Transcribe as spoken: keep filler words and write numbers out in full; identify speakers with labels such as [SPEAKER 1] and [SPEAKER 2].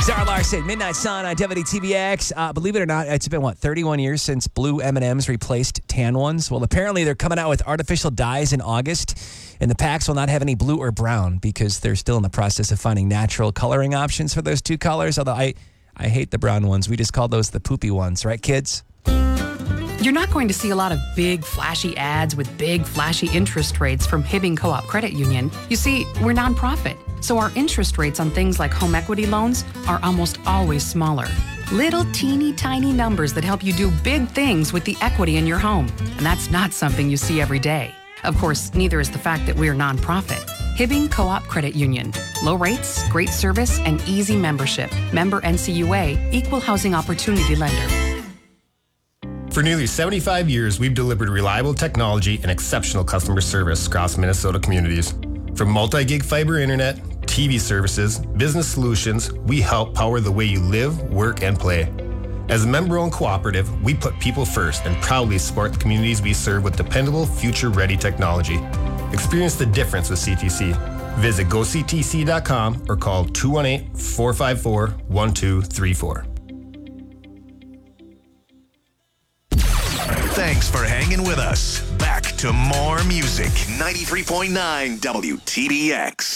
[SPEAKER 1] Zara Larson, Midnight Sun on W T V X. Uh, believe it or not, it's been, what, thirty-one years since blue M and M's replaced tan ones? Well, apparently they're coming out with artificial dyes in August, and the packs will not have any blue or brown because they're still in the process of finding natural coloring options for those two colors, although I, I hate the brown ones. We just call those the poopy ones, right, kids?
[SPEAKER 2] You're not going to see a lot of big, flashy ads with big, flashy interest rates from Hibbing Co-op Credit Union. You see, we're nonprofit, so our interest rates on things like home equity loans are almost always smaller. Little teeny tiny numbers that help you do big things with the equity in your home. And that's not something you see every day. Of course, neither is the fact that we're nonprofit. Hibbing Co-op Credit Union. Low rates, great service, and easy membership. Member N C U A, Equal Housing Opportunity Lender.
[SPEAKER 3] For nearly seventy-five years, we've delivered reliable technology and exceptional customer service across Minnesota communities. From multi-gig fiber internet, T V services, business solutions, we help power the way you live, work, and play. As a member-owned cooperative, we put people first and proudly support the communities we serve with dependable, future-ready technology. Experience the difference with C T C. Visit go c t c dot com or call two one eight, four five four, one two three four.
[SPEAKER 4] Thanks for hanging with us. Back to more music. ninety-three point nine W T B X.